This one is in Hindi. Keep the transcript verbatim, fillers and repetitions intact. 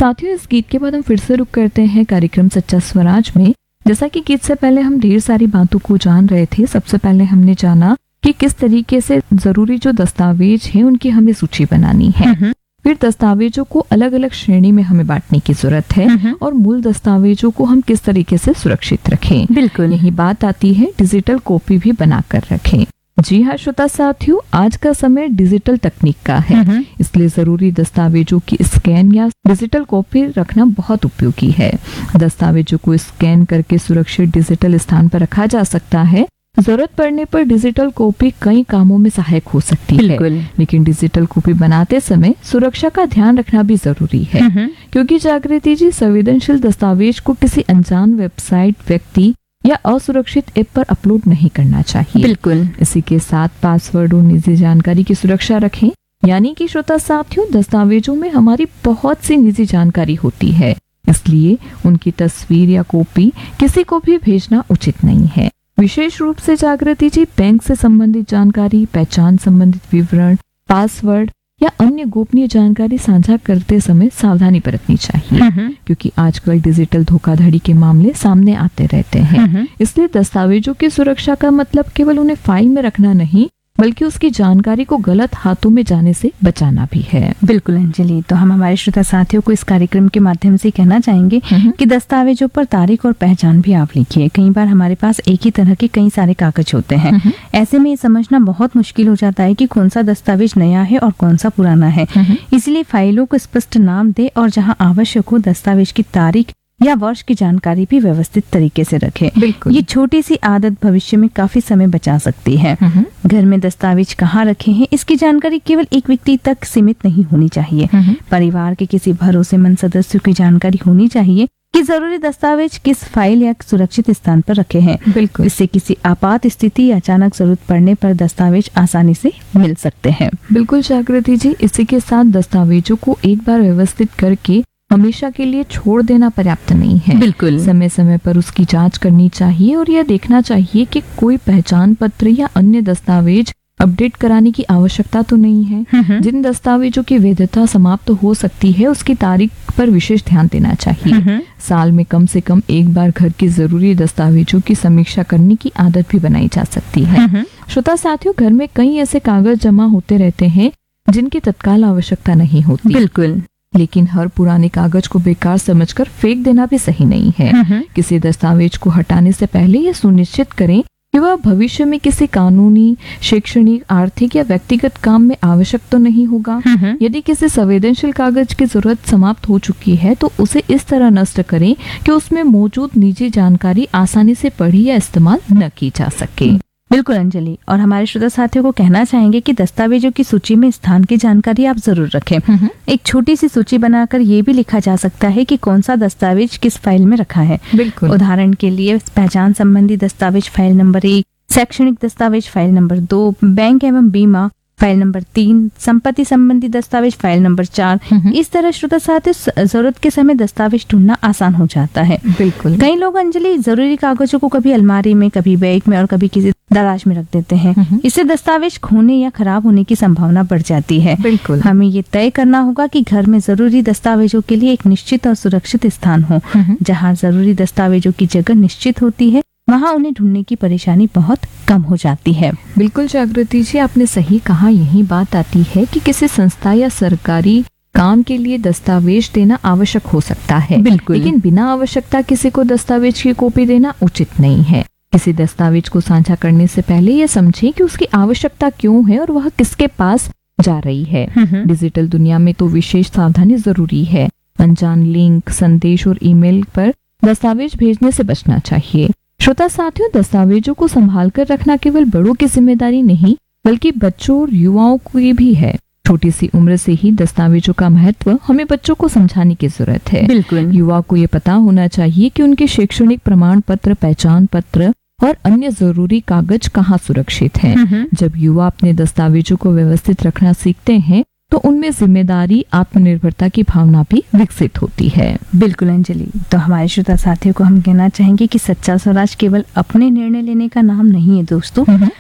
साथियों, इस गीत के बाद हम फिर से रुक करते हैं कार्यक्रम सच्चा स्वराज में। जैसा कि गीत से पहले हम ढेर सारी बातों को जान रहे थे। सबसे पहले हमने जाना कि किस तरीके से जरूरी जो दस्तावेज हैं उनकी हमें सूची बनानी है। फिर दस्तावेजों को अलग अलग श्रेणी में हमें बांटने की जरूरत है और मूल दस्तावेजों को हम किस तरीके से सुरक्षित रखें। बिल्कुल यही बात आती है डिजिटल कॉपी भी बनाकर रखें। जी हाँ श्रोता साथियों, आज का समय डिजिटल तकनीक का है, इसलिए जरूरी दस्तावेजों की स्कैन या डिजिटल कॉपी रखना बहुत उपयोगी है। दस्तावेजों को स्कैन करके सुरक्षित डिजिटल स्थान पर रखा जा सकता है। जरूरत पड़ने पर डिजिटल कॉपी कई कामों में सहायक हो सकती है, लेकिन डिजिटल कॉपी बनाते समय सुरक्षा का ध्यान रखना भी जरूरी है, क्योंकि जागृति जी, संवेदनशील दस्तावेज को किसी अनजान वेबसाइट, व्यक्ति या असुरक्षित ऐप पर अपलोड नहीं करना चाहिए। बिल्कुल। इसी के साथ पासवर्ड और निजी जानकारी की सुरक्षा रखें। यानी कि श्रोता साथियों, दस्तावेजों में हमारी बहुत सी निजी जानकारी होती है, इसलिए उनकी तस्वीर या कॉपी किसी को भी भेजना उचित नहीं है। विशेष रूप से जागृति जी, बैंक से संबंधित जानकारी, पहचान संबंधित विवरण, पासवर्ड या अन्य गोपनीय जानकारी साझा करते समय सावधानी बरतनी चाहिए, क्योंकि आजकल डिजिटल धोखाधड़ी के मामले सामने आते रहते हैं। इसलिए दस्तावेजों की सुरक्षा का मतलब केवल उन्हें फाइल में रखना नहीं, बल्कि उसकी जानकारी को गलत हाथों में जाने से बचाना भी है। बिल्कुल अंजलि, तो हम हमारे श्रोता साथियों को इस कार्यक्रम के माध्यम से कहना चाहेंगे कि दस्तावेजों पर तारीख और पहचान भी आप लिखिए। कई बार हमारे पास एक ही तरह के कई सारे कागज होते हैं, ऐसे में ये समझना बहुत मुश्किल हो जाता है कि कौन सा दस्तावेज नया है और कौन सा पुराना है। इसलिए फाइलों को स्पष्ट नाम दे और जहाँ आवश्यक हो दस्तावेज की तारीख या वर्ष की जानकारी भी व्यवस्थित तरीके से रखें। ये छोटी सी आदत भविष्य में काफी समय बचा सकती है। घर में दस्तावेज कहाँ रखे हैं, इसकी जानकारी केवल एक व्यक्ति तक सीमित नहीं होनी चाहिए। परिवार के किसी भरोसेमंद सदस्य की जानकारी होनी चाहिए कि जरूरी दस्तावेज किस फाइल या सुरक्षित स्थान पर रखे हैं। बिल्कुल। इससे किसी आपात स्थिति या अचानक जरूरत पड़ने पर दस्तावेज आसानी से मिल सकते हैं। बिल्कुल जागृति जी, इसी के साथ दस्तावेजों को एक बार व्यवस्थित करके हमेशा के लिए छोड़ देना पर्याप्त नहीं है। बिल्कुल। समय समय पर उसकी जांच करनी चाहिए और यह देखना चाहिए कि कोई पहचान पत्र या अन्य दस्तावेज अपडेट कराने की आवश्यकता तो नहीं है। जिन दस्तावेजों की वैधता समाप्त हो सकती है, उसकी तारीख पर विशेष ध्यान देना चाहिए। साल में कम से कम एक बार घर की जरूरी दस्तावेजों की समीक्षा करने की आदत भी बनाई जा सकती है। श्रोता साथियों, घर में कई ऐसे कागज जमा होते रहते हैं जिनकी तत्काल आवश्यकता नहीं होती। बिल्कुल। लेकिन हर पुराने कागज को बेकार समझकर फेंक देना भी सही नहीं है। किसी दस्तावेज को हटाने से पहले यह सुनिश्चित करें कि वह भविष्य में किसी कानूनी, शैक्षणिक, आर्थिक या व्यक्तिगत काम में आवश्यक तो नहीं होगा। यदि किसी संवेदनशील कागज की जरूरत समाप्त हो चुकी है, तो उसे इस तरह नष्ट करें कि उसमें मौजूद निजी जानकारी आसानी से पढ़ी या इस्तेमाल न की जा सके। बिल्कुल अंजलि, और हमारे श्रोता साथियों को कहना चाहेंगे कि दस्तावेजों की सूची में स्थान की जानकारी आप जरूर रखें। एक छोटी सी सूची बनाकर ये भी लिखा जा सकता है कि कौन सा दस्तावेज किस फाइल में रखा है। बिल्कुल। उदाहरण के लिए पहचान संबंधी दस्तावेज फाइल नंबर एक, शैक्षणिक दस्तावेज फाइल नंबर दो, बैंक एवं बीमा फाइल नंबर तीन, संपत्ति संबंधी दस्तावेज फाइल नंबर चार। इस तरह श्रोता साथियों, जरूरत के समय दस्तावेज ढूंढना आसान हो जाता है। बिल्कुल। कई लोग अंजलि जरूरी कागजों को कभी अलमारी में, कभी बैग में और कभी किसी दराज में रख देते हैं। इससे दस्तावेज खोने या खराब होने की संभावना बढ़ जाती है। बिल्कुल। हमें ये तय करना होगा कि घर में जरूरी दस्तावेजों के लिए एक निश्चित और सुरक्षित स्थान हो। जहाँ जरूरी दस्तावेजों की जगह निश्चित होती है, वहाँ उन्हें ढूंढने की परेशानी बहुत कम हो जाती है। बिल्कुल जागृति जी, आपने सही कहा। यही बात आती है कि किसी संस्था या सरकारी काम के लिए दस्तावेज देना आवश्यक हो सकता है। बिल्कुल। लेकिन बिना आवश्यकता किसी को दस्तावेज की कॉपी देना उचित नहीं है। किसी दस्तावेज को साझा करने से पहले ये समझें कि उसकी आवश्यकता क्यों है और वह किसके पास जा रही है। डिजिटल दुनिया में तो विशेष सावधानी जरूरी है। अनजान लिंक, संदेश और ईमेल पर दस्तावेज भेजने से बचना चाहिए। श्रोता साथियों, दस्तावेजों को संभाल कर रखना केवल बड़ों की जिम्मेदारी नहीं, बल्कि बच्चों और युवाओं की भी है। छोटी सी उम्र से ही दस्तावेजों का महत्व हमें बच्चों को समझाने की जरूरत है। बिल्कुल। युवा को ये पता होना चाहिए कि उनके शैक्षणिक प्रमाण पत्र, पहचान पत्र और अन्य जरूरी कागज कहाँ सुरक्षित हैं। जब युवा अपने दस्तावेजों को व्यवस्थित रखना सीखते हैं, तो उनमें जिम्मेदारी, आत्मनिर्भरता की भावना भी विकसित होती है। बिल्कुल अंजलि, तो हमारे श्रोता साथियों को हम कहना चाहेंगे कि सच्चा स्वराज केवल अपने निर्णय लेने का नाम नहीं है दोस्तों,